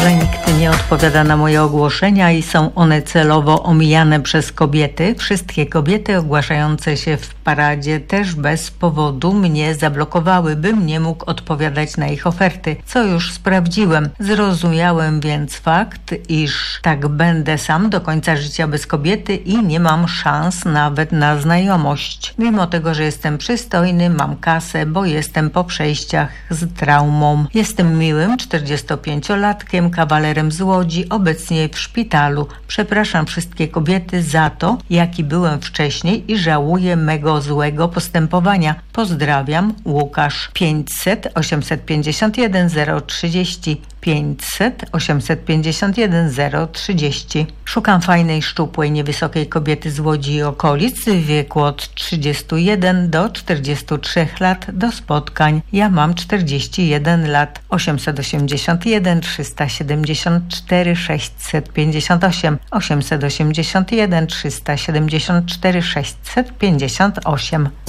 Ale nikt nie odpowiada na moje ogłoszenia i są one celowo omijane przez kobiety. Wszystkie kobiety ogłaszające się w paradzie też bez powodu mnie zablokowały, bym nie mógł odpowiadać na ich oferty, co już sprawdziłem. Zrozumiałem więc fakt, iż tak będę sam do końca życia bez kobiety i nie mam szans nawet na znajomość. Mimo tego, że jestem przystojny, mam kasę, bo jestem po przejściach z traumą. Jestem miłym 45-latkiem, kawalerem z Łodzi, obecnie w szpitalu. Przepraszam wszystkie kobiety za to, jaki byłem wcześniej i żałuję mego złego postępowania. Pozdrawiam, Łukasz. 500 851 030 500 851 030. Szukam fajnej, szczupłej, niewysokiej kobiety z Łodzi i okolic w wieku od 31 do 43 lat do spotkań. Ja mam 41 lat. 881 374 658 881 374 658.